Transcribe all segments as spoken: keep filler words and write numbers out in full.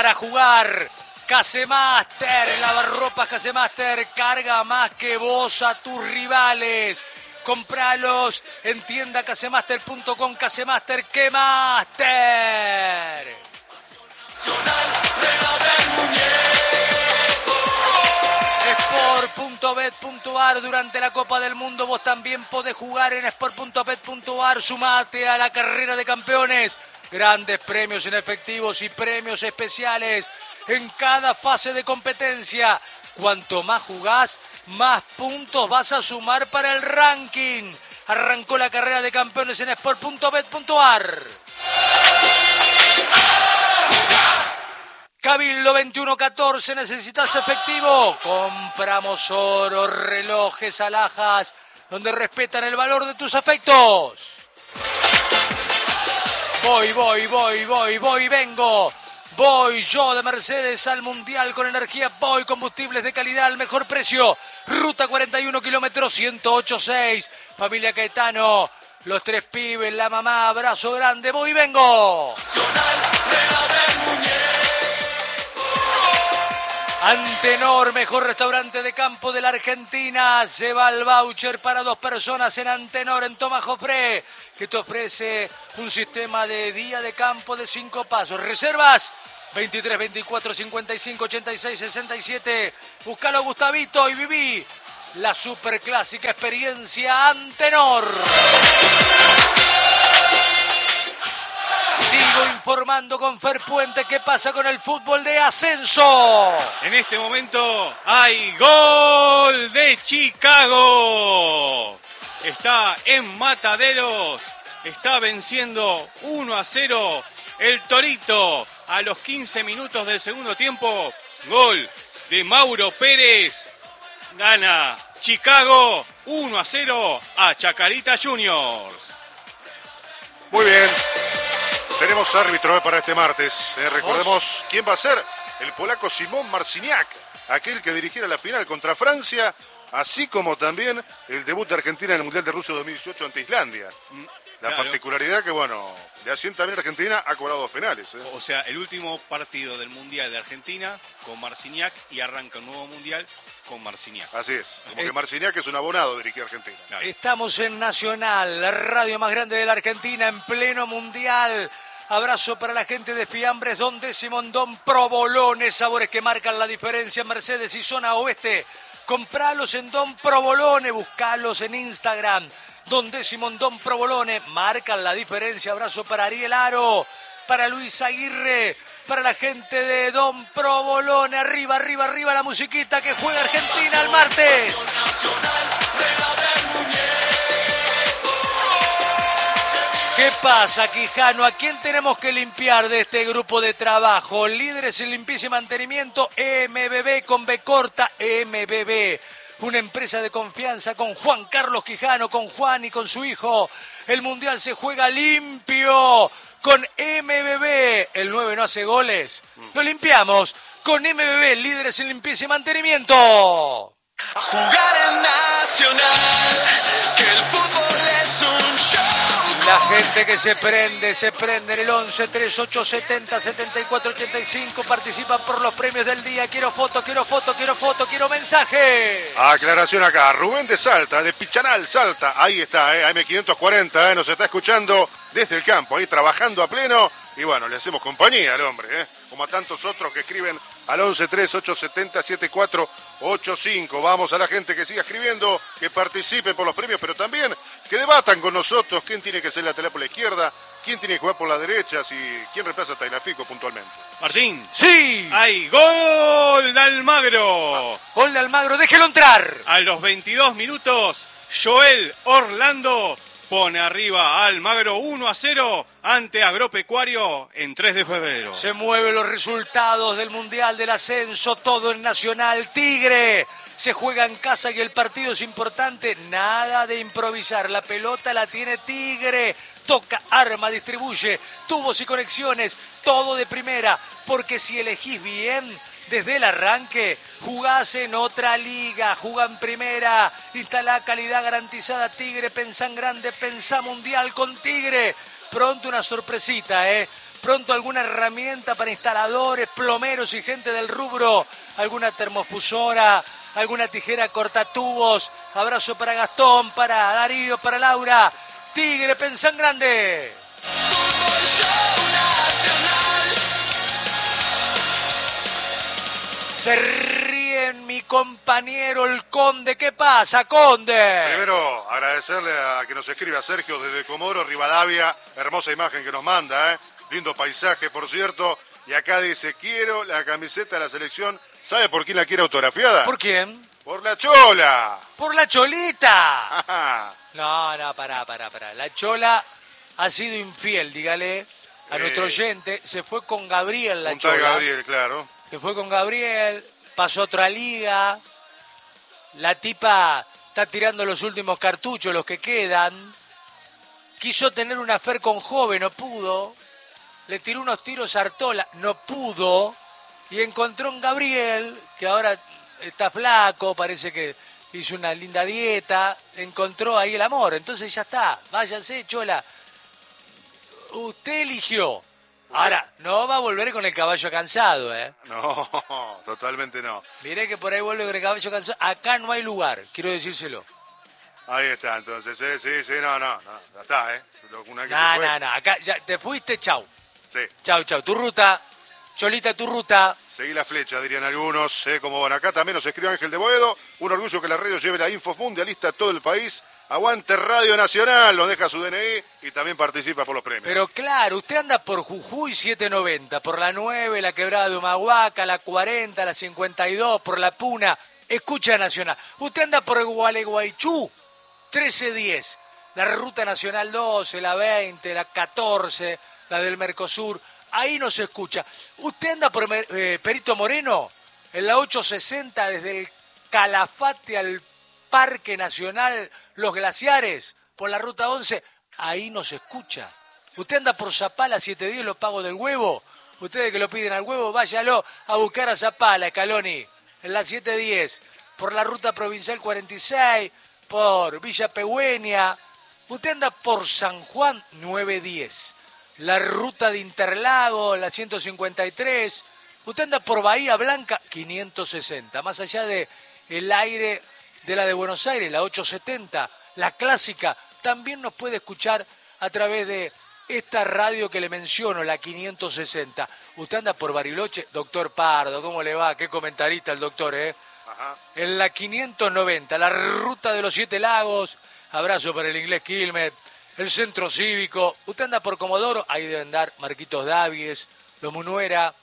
para jugar. Casemaster, lavarropas Casemaster, carga más que vos a tus rivales. Compralos en tienda casemaster punto com. Casemaster, ¡qué máster! sport punto bet punto a r. Durante la Copa del Mundo vos también podés jugar en sport punto bet punto a r. Sumate a la carrera de campeones. Grandes premios en efectivos y premios especiales en cada fase de competencia. Cuanto más jugás, más puntos vas a sumar para el ranking. Arrancó la carrera de campeones en sport punto bet punto a r. Cabildo veintiuno catorce, ¿necesitas efectivo? Compramos oro, relojes, alhajas, donde respetan el valor de tus afectos. Voy, voy, voy, voy, voy, vengo. Voy yo de Mercedes al Mundial con energía. Voy, combustibles de calidad al mejor precio. Ruta cuarenta y uno, kilómetro ciento ocho seis. Familia Caetano, los tres pibes, la mamá, abrazo grande. Voy, vengo. Antenor, mejor restaurante de campo de la Argentina. Se va el voucher para dos personas en Antenor, en Tomás Jofré, que te ofrece un sistema de día de campo de cinco pasos. Reservas veintitrés, veinticuatro, cincuenta y cinco, ochenta y seis, sesenta y siete. Buscalo, Gustavito, y viví la superclásica experiencia Antenor. Sigo informando con Fer Puente qué pasa con el fútbol de ascenso. En este momento hay gol de Chicago. Está en Mataderos. Está venciendo uno a cero el Torito a los quince minutos del segundo tiempo. Gol de Mauro Pérez. Gana Chicago uno a cero a Chacarita Juniors. Muy bien. Tenemos árbitro para este martes. Eh, recordemos quién va a ser. El polaco Simón Marciniak, aquel que dirigiera la final contra Francia, así como también el debut de Argentina en el Mundial de Rusia dos mil dieciocho ante Islandia. La claro. particularidad que, bueno, le asienta también Argentina, ha cobrado dos penales. ¿eh? O sea, el último partido del Mundial de Argentina con Marciniak y arranca un nuevo Mundial con Marciniak. Así es, como eh, que Marciniak es un abonado de dirigir a Argentina. Claro. Estamos en Nacional, la radio más grande de la Argentina, en pleno Mundial. Abrazo para la gente de Fiambres, Don Décimo, Don Provolone, sabores que marcan la diferencia en Mercedes y zona oeste. Compralos en Don Provolone, buscalos en Instagram. Don Décimo, Don Provolone, marcan la diferencia. Abrazo para Ariel Aro, para Luis Aguirre, para la gente de Don Provolone. Arriba, arriba, arriba la musiquita que juega Argentina el martes. ¿Qué pasa, Quijano? ¿A quién tenemos que limpiar de este grupo de trabajo? Líderes en limpieza y mantenimiento, M B B con B corta, M B B. Una empresa de confianza con Juan Carlos Quijano, con Juan y con su hijo. El Mundial se juega limpio con M B B. El nueve no hace goles. Lo limpiamos con M B B, líderes en limpieza y mantenimiento. A jugar en Nacional, que el fútbol es un show. La gente que se prende, se prende en el once, treinta y ocho, setenta, setenta y cuatro, ochenta y cinco, participan por los premios del día. Quiero foto, quiero foto, quiero foto, quiero mensaje. Aclaración acá, Rubén de Salta, de Pichanal, Salta, ahí está, eh, A M quinientos cuarenta, eh, nos está escuchando desde el campo, ahí trabajando a pleno, y bueno, le hacemos compañía al hombre, eh, como a tantos otros que escriben al once, treinta y ocho, setenta, setenta y cuatro, ochenta y cinco. Vamos a la gente que siga escribiendo, que participe por los premios, pero también que debatan con nosotros quién tiene que ser lateral por la izquierda, quién tiene que jugar por la derecha, si quién reemplaza a Tagliafico puntualmente. Martín. Sí. Hay gol de Almagro. Gol de Almagro, déjelo entrar. A los veintidós minutos, Joel Orlando pone arriba a Almagro uno a cero ante Agropecuario en tres de febrero. Se mueven los resultados del Mundial del Ascenso, todo en Nacional. Tigre se juega en casa y el partido es importante. Nada de improvisar, la pelota la tiene Tigre. Toca, arma, distribuye, tubos y conexiones, todo de primera. Porque si elegís bien desde el arranque, jugás en otra liga, jugá en primera, instalá calidad garantizada Tigre, pensá en grande, pensá mundial con Tigre. Pronto una sorpresita, ¿eh? Pronto alguna herramienta para instaladores, plomeros y gente del rubro. Alguna termofusora, alguna tijera cortatubos. Abrazo para Gastón, para Darío, para Laura. Tigre, pensá en grande. Fútbol Show Nacional. Se ríe mi compañero el Conde. ¿Qué pasa, Conde? Primero, agradecerle a que nos escriba Sergio desde Comodoro, Rivadavia. Hermosa imagen que nos manda, ¿eh? Lindo paisaje, por cierto. Y acá dice, quiero la camiseta de la selección. ¿Sabe por quién la quiere autografiada? ¿Por quién? Por la Chola. Por la Cholita. Ajá. No, no, pará, pará, pará. La Chola ha sido infiel, dígale, a Eh. nuestro oyente. Se fue con Gabriel, la Un tal Chola. Gabriel, claro. Se fue con Gabriel, pasó a otra liga. La tipa está tirando los últimos cartuchos, los que quedan. Quiso tener una afer con joven, no pudo. Le tiró unos tiros a Artola, no pudo. Y encontró un Gabriel, que ahora está flaco, parece que hizo una linda dieta. Encontró ahí el amor, entonces ya está. Váyanse, Chola. Usted eligió. Ahora, no va a volver con el caballo cansado, ¿eh? No, totalmente no. Miré que por ahí vuelve con el caballo cansado. Acá no hay lugar, quiero decírselo. Ahí está, entonces, sí, sí, sí, no, no, no, ya está, ¿eh? Lo- Una que No, se fue. no, no, acá ya te fuiste, chau. Sí, Chau, chau. Tu ruta, Cholita, tu ruta. seguí la flecha, dirían algunos, sé cómo van acá. También nos escribe Ángel de Boedo. Un orgullo que la radio lleve la info mundialista a todo el país. Aguante Radio Nacional, nos deja su D N I y también participa por los premios. Pero claro, usted anda por Jujuy setecientos noventa, por la nueve, la Quebrada de Humahuaca, la cuarenta, la cincuenta y dos, por la Puna, escucha Nacional. Usted anda por Gualeguaychú, trece diez, la Ruta Nacional doce, la veinte, la catorce, la del Mercosur, ahí no se escucha. Usted anda por eh, Perito Moreno, en la ochocientos sesenta, desde el Calafate al Parque Nacional Los Glaciares, por la Ruta once, ahí no se escucha. Usted anda por Zapala setecientos diez, los pagos del huevo. Ustedes que lo piden al huevo, váyalo a buscar a Zapala, Scaloni, en la setecientos diez, por la Ruta Provincial cuarenta y seis, por Villa Pegüeña. Usted anda por San Juan novecientos diez, la Ruta de Interlago, la ciento cincuenta y tres. Usted anda por Bahía Blanca, quinientos sesenta, más allá de el aire de la de Buenos Aires, la ochocientos setenta, la clásica, también nos puede escuchar a través de esta radio que le menciono, la quinientos sesenta. Usted anda por Bariloche, doctor Pardo, ¿cómo le va? Qué comentarista el doctor, ¿eh? Ajá. En la quinientos noventa, la Ruta de los Siete Lagos, abrazo para el inglés Quilmes, el Centro Cívico. Usted anda por Comodoro, ahí deben dar Marquitos Davies, Los Munuera,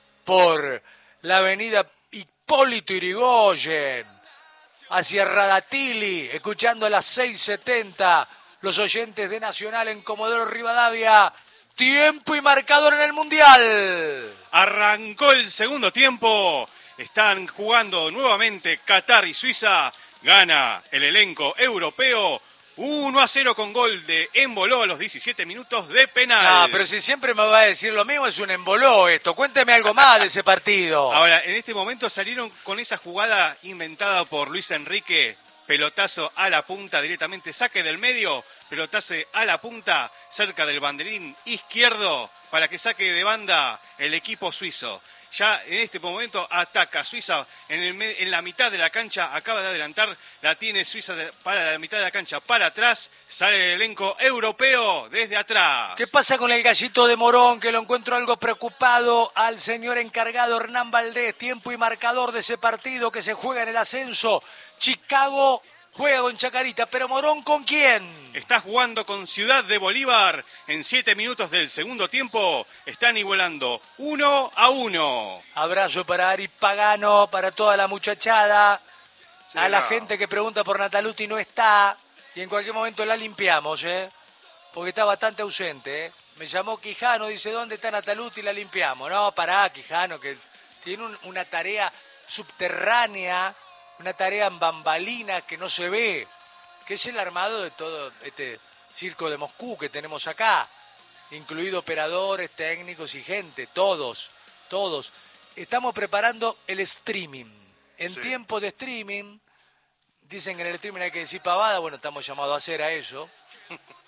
por la avenida Hipólito Yrigoyen, hacia Radatili, escuchando a las seis setenta, los oyentes de Nacional en Comodoro Rivadavia. Tiempo y marcador en el Mundial. Arrancó el segundo tiempo. Están jugando nuevamente Qatar y Suiza. Gana el elenco europeo uno a cero con gol de Emboló a los diecisiete minutos de penal. Ah, pero si siempre me va a decir lo mismo, es un emboló esto. Cuénteme algo más de ese partido. Ahora, en este momento salieron con esa jugada inventada por Luis Enrique. Pelotazo a la punta directamente, saque del medio, pelotazo a la punta cerca del banderín izquierdo para que saque de banda el equipo suizo. Ya en este momento ataca Suiza en, el, en la mitad de la cancha, acaba de adelantar, la tiene Suiza de, para la mitad de la cancha, para atrás, sale el elenco europeo desde atrás. ¿Qué pasa con el gallito de Morón, que lo encuentro algo preocupado al señor encargado Hernán Valdés? Tiempo y marcador de ese partido que se juega en el ascenso. Chicago juega con Chacarita, pero Morón ¿con quién? Está jugando con Ciudad de Bolívar. En siete minutos del segundo tiempo están igualando uno a uno. Abrazo para Ari Pagano, para toda la muchachada. Sí, a la no. gente que pregunta por Nataluti no está. Y en cualquier momento la limpiamos, ¿eh? Porque está bastante ausente, ¿eh? Me llamó Quijano, dice, ¿dónde está Nataluti? Y la limpiamos. No, pará, Quijano, que tiene un- una tarea subterránea, una tarea en bambalinas que no se ve, que es el armado de todo este circo de Moscú que tenemos acá, incluido operadores, técnicos y gente, todos, todos. Estamos preparando el streaming. En Sí. tiempo de streaming, dicen que en el streaming hay que decir pavada, bueno, estamos llamados a hacer a eso.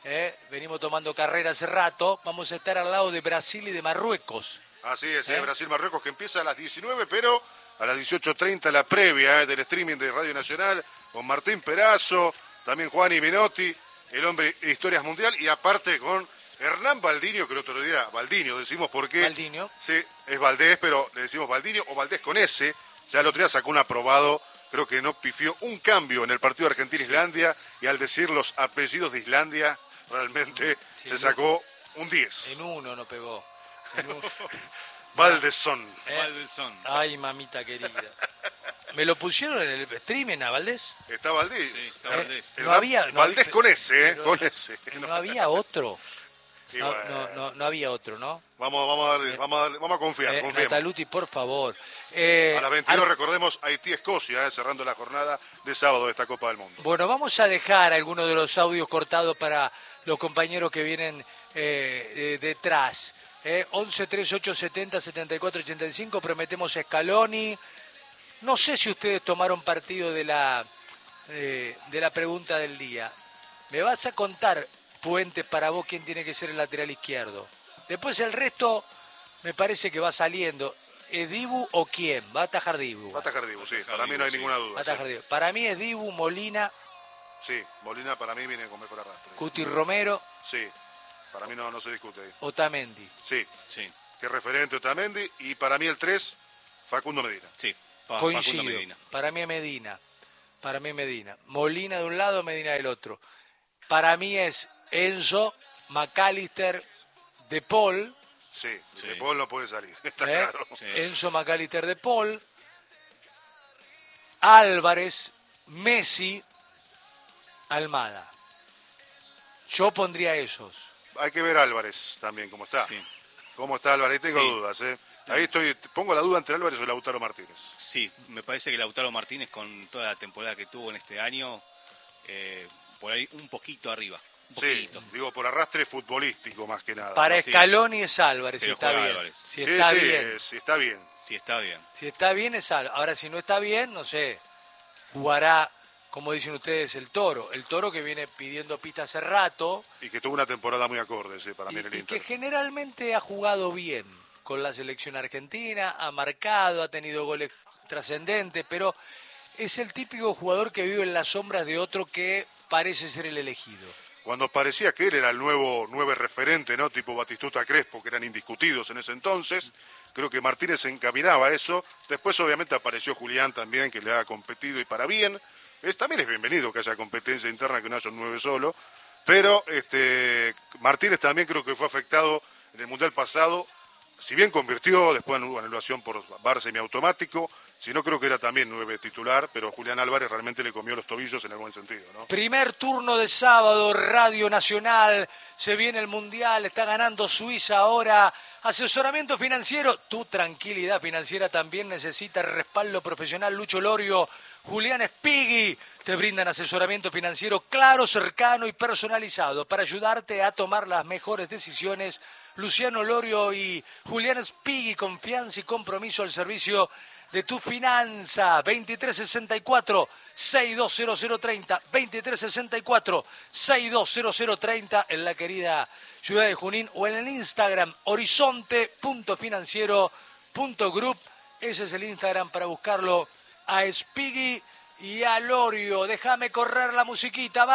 ¿eh? Venimos tomando carrera hace rato. Vamos a estar al lado de Brasil y de Marruecos. Así es, ¿Eh? ¿eh? Brasil-Marruecos, que empieza a las diecinueve, pero a las dieciocho treinta la previa ¿eh? del streaming de Radio Nacional, con Martín Perazo, también Juan Menotti, el hombre de Historias Mundial, y aparte con Hernán Baldiño, que el otro día, Baldiño decimos porque... Baldiño. Sí, es Valdés, pero le decimos Baldiño o Valdés con S. Ya el otro día sacó un aprobado, creo que no pifió un cambio en el partido Argentina-Islandia, y al decir los apellidos de Islandia, realmente Sí, se sacó un diez. En uno no pegó. En uno. Valdesson. ¿Eh? Valdesson. Ay, mamita querida. ¿Me lo pusieron en el streaming a Valdés? Está Valdés. Sí, está ¿Eh? Valdés. El No Ram- había... no Valdés había- con S, ¿eh? pero- Con S. No había otro. Y No, bueno, no, no, no había otro, ¿no? Vamos, vamos, a darle, vamos, a darle- vamos a confiar, Eh, confiemos. Nataluti, por favor. Eh, A las veintidós al- recordemos Haití-Escocia, ¿eh? cerrando la jornada de sábado de esta Copa del Mundo. Bueno, vamos a dejar algunos de los audios cortados para los compañeros que vienen eh, eh, detrás. Eh, once treinta y ocho setenta setenta y cuatro ochenta y cinco, prometemos Scaloni. No sé si ustedes tomaron partido de la, eh, de la pregunta del día. Me vas a contar, Puentes, para vos quién tiene que ser el lateral izquierdo. Después el resto me parece que va saliendo. ¿Es Dibu o quién? Va a atajar Dibu. Va a atajar Dibu, sí, atajar para mí no hay Dibu, ninguna Va a duda. atajar Sí. Dibu. Para mí es Dibu, Molina, Sí, Molina para mí viene con mejor arrastre. Cuti Romero, Sí, para mí no, no se discute ahí. Otamendi. Sí, Sí, que referente Otamendi, y para mí el tres, Facundo Medina. sí. Pa- Coincido. Facundo Medina. Para mí es Medina. Para mí es Medina. Molina de un lado, Medina del otro. Para mí es Enzo, McAllister, De Paul. Sí, Sí. de Paul no puede salir, está ¿eh? claro. Sí. Enzo, McAllister, De Paul. Álvarez, Messi, Almada. Yo pondría esos. Hay que ver a Álvarez también, cómo está. Sí. ¿Cómo está Álvarez? Ahí tengo Sí. dudas, ¿eh? Ahí estoy, pongo la duda entre Álvarez o Lautaro Martínez. Sí, me parece que Lautaro Martínez, con toda la temporada que tuvo en este año, eh, por ahí un poquito arriba. Un Sí, poquito. digo por arrastre futbolístico más que nada. Para ¿no? sí. Scaloni es Álvarez, si Pero está juega bien. Álvarez. Si Sí, está sí, bien. eh, sí, está bien. Sí, está bien. Si está bien es Álvarez. Ahora, si no está bien, no sé. Jugará, como dicen ustedes, el Toro. El Toro que viene pidiendo pista hace rato. Y que tuvo una temporada muy acorde, sí, para Y, mí en el y Inter. que generalmente ha jugado bien con la selección argentina, ha marcado, ha tenido goles trascendentes, pero es el típico jugador que vive en las sombras de otro que parece ser el elegido. Cuando parecía que él era el nuevo nueve referente, ¿no? Tipo Batistuta, Crespo, que eran indiscutidos en ese entonces, creo que Martínez se encaminaba a eso. Después obviamente apareció Julián también, que le ha competido y para bien. Es, también es bienvenido que haya competencia interna, que no haya un nueve solo. Pero este Martínez también creo que fue afectado en el Mundial pasado. Si bien convirtió, después hubo anulación por V A R semiautomático, si no creo que era también nueve titular, pero Julián Álvarez realmente le comió los tobillos en el buen sentido, ¿no? Primer turno de sábado, Radio Nacional, se viene el Mundial, está ganando Suiza ahora. Asesoramiento financiero, tu tranquilidad financiera también necesita respaldo profesional. Lucho Lorio, Julián Spighi te brindan asesoramiento financiero claro, cercano y personalizado para ayudarte a tomar las mejores decisiones. Luciano Lorio y Julián Spighi, confianza y compromiso al servicio de tu finanza. Veintitrés sesenta y cuatro, sesenta y dos cero cero treinta, veintitrés sesenta y cuatro, sesenta y dos cero cero treinta en la querida ciudad de Junín, o en el Instagram horizonte punto financiero punto group. Ese es el Instagram para buscarlo a Spighi y a Lorio. Déjame correr la musiquita, va.